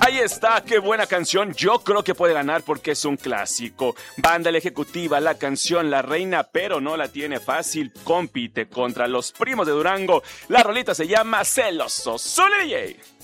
Ahí está, qué buena canción. Yo creo que puede ganar porque es un clásico. Banda La Ejecutiva, la canción La Reina, pero no la tiene fácil. Compite contra Los Primos de Durango. La rolita se llama Celoso. ¡Sole DJ!